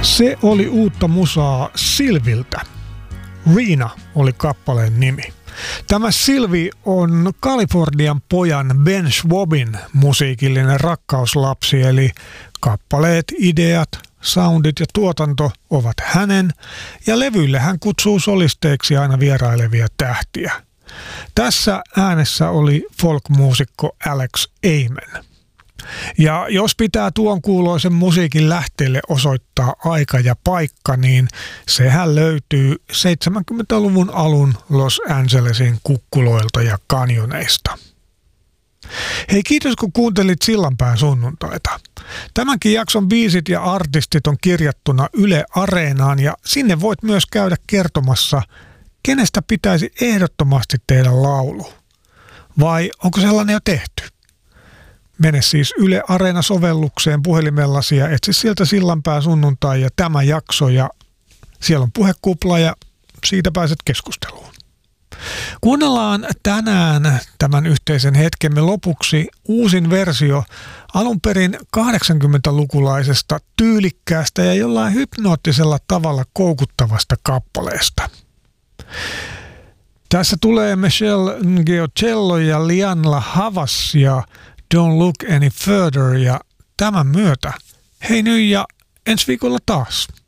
Se oli uutta musaa Sylviltä. Riina oli kappaleen nimi. Tämä Sylvi on Kalifornian pojan Ben Schwabin musiikillinen rakkauslapsi, eli kappaleet, ideat, soundit ja tuotanto ovat hänen, ja levyille hän kutsuu solisteiksi aina vierailevia tähtiä. Tässä äänessä oli folkmuusikko Alex Amen. Ja jos pitää tuon kuuloisen musiikin lähteelle osoittaa aika ja paikka, niin sehän löytyy 70-luvun alun Los Angelesin kukkuloilta ja kanjoneista. Hei, kiitos kun kuuntelit Sillanpään sunnuntaita. Tämänkin jakson biisit ja artistit on kirjattuna Yle Areenaan ja sinne voit myös käydä kertomassa, kenestä pitäisi ehdottomasti tehdä laulu. Vai onko sellainen jo tehty? Mene siis Yle Areena-sovellukseen puhelimellasi ja etsi sieltä Sillanpää sunnuntai ja tämä jakso ja siellä on puhekupla ja siitä pääset keskusteluun. Kuunnellaan tänään tämän yhteisen hetkemme lopuksi uusin versio alun perin 80-lukulaisesta tyylikkäästä ja jollain hypnoottisella tavalla koukuttavasta kappaleesta. Tässä tulee Michelle Ngiocello ja Lianla Havas ja Don't Look Any Further ja tämän myötä hei nyt ja ensi viikolla taas.